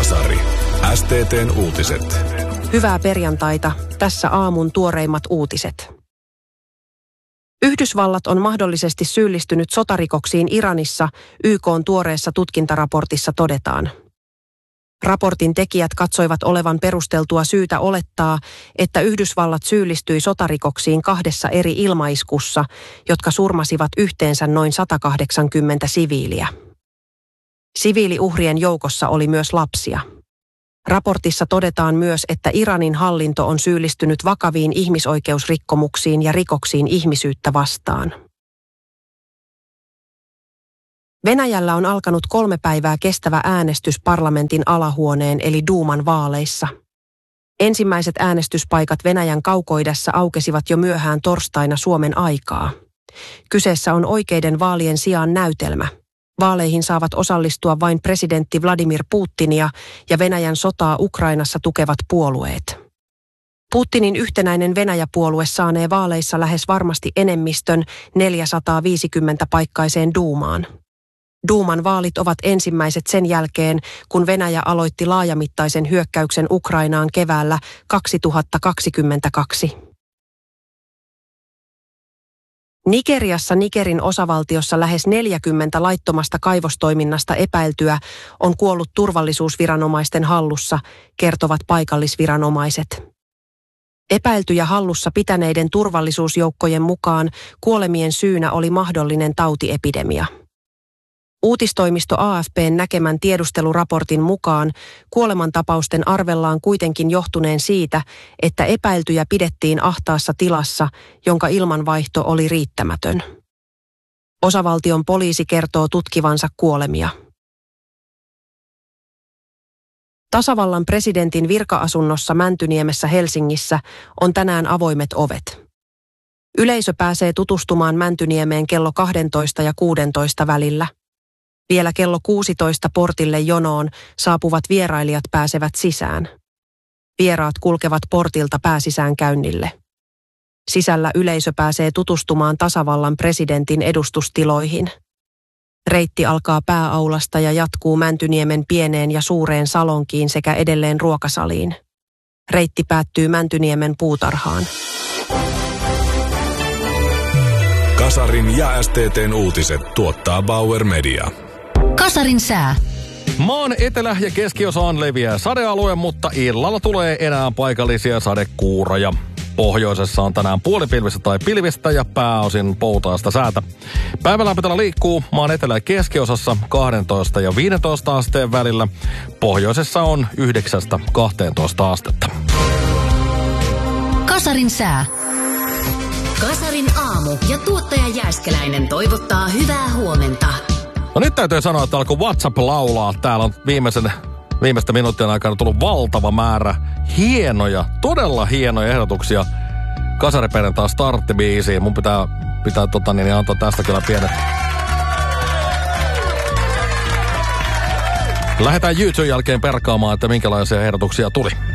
Kasari. STT:n uutiset. Hyvää perjantaita. Tässä aamun tuoreimmat uutiset. Yhdysvallat on mahdollisesti syyllistynyt sotarikoksiin Iranissa, YK:n tuoreessa tutkintaraportissa todetaan. Raportin tekijät katsoivat olevan perusteltua syytä olettaa, että Yhdysvallat syyllistyi sotarikoksiin 2 eri ilmaiskussa, jotka surmasivat yhteensä noin 180 siviiliä. Siviiliuhrien joukossa oli myös lapsia. Raportissa todetaan myös, että Iranin hallinto on syyllistynyt vakaviin ihmisoikeusrikkomuksiin ja rikoksiin ihmisyyttä vastaan. Venäjällä on alkanut 3 päivää kestävä äänestys parlamentin alahuoneen eli Duuman vaaleissa. Ensimmäiset äänestyspaikat Venäjän kaukoidässä aukesivat jo myöhään torstaina Suomen aikaa. Kyseessä on oikeiden vaalien sijaan näytelmä. Vaaleihin saavat osallistua vain presidentti Vladimir Putinia ja Venäjän sotaa Ukrainassa tukevat puolueet. Putinin yhtenäinen Venäjä-puolue saanee vaaleissa lähes varmasti enemmistön 450-paikkaiseen Duumaan. Duuman vaalit ovat ensimmäiset sen jälkeen, kun Venäjä aloitti laajamittaisen hyökkäyksen Ukrainaan keväällä 2022. Nigeriassa Nigerin osavaltiossa lähes 40 laittomasta kaivostoiminnasta epäiltyä on kuollut turvallisuusviranomaisten hallussa, kertovat paikallisviranomaiset. Epäiltyjä hallussa pitäneiden turvallisuusjoukkojen mukaan kuolemien syynä oli mahdollinen tautiepidemia. Uutistoimisto AFP:n näkemän tiedusteluraportin mukaan kuolemantapausten arvellaan kuitenkin johtuneen siitä, että epäiltyjä pidettiin ahtaassa tilassa, jonka ilmanvaihto oli riittämätön. Osavaltion poliisi kertoo tutkivansa kuolemia. Tasavallan presidentin virka-asunnossa Mäntyniemessä Helsingissä on tänään avoimet ovet. Yleisö pääsee tutustumaan Mäntyniemeen kello 12 ja 16 välillä. Vielä kello 16 portille jonoon saapuvat vierailijat pääsevät sisään. Vieraat kulkevat portilta pääsisäänkäynnille. Sisällä yleisö pääsee tutustumaan tasavallan presidentin edustustiloihin. Reitti alkaa pääaulasta ja jatkuu Mäntyniemen pieneen ja suureen salonkiin sekä edelleen ruokasaliin. Reitti päättyy Mäntyniemen puutarhaan. Kasarin ja STT:n uutiset tuottaa Bauer Media. Kasarin sää. Maan etelä- ja keskiosaan leviää sadealue, mutta illalla tulee enää paikallisia sadekuuroja. Pohjoisessa on tänään puolipilvistä tai pilvistä ja pääosin poutaasta säätä. Päivälämpötila liikkuu maan etelä- ja keskiosassa 12 ja 15 asteen välillä. Pohjoisessa on 9-12 astetta. Kasarin sää. Kasarin aamu ja tuottaja Jääskeläinen toivottaa hyvää huomenta. No nyt täytyy sanoa, että alkoi WhatsApp laulaa. Täällä on viimeisten minuuttien aikana tullut valtava määrä hienoja, todella hienoja ehdotuksia Kasariperjantai starttibiisiin. Mun pitää antaa tästä kyllä pienet. Lähdetään YouTuben jälkeen perkaamaan, että minkälaisia ehdotuksia tuli.